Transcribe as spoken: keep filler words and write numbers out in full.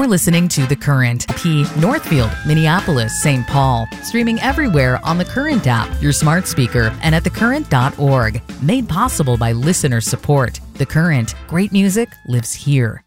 You're listening to The Current, P. Northfield, Minneapolis, Saint Paul. Streaming everywhere on the Current app, your smart speaker, and at the current dot org. Made possible by listener support. The Current. Great music lives here.